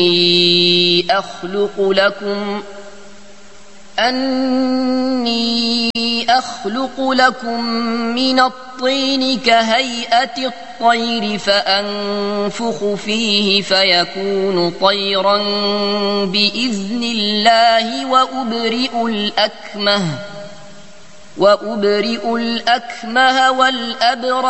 أخلق لكم من الطين كهيئة الطير فأنفخ فيه فيكون طيرا بإذن الله وأبرئ الأكمه والأبرص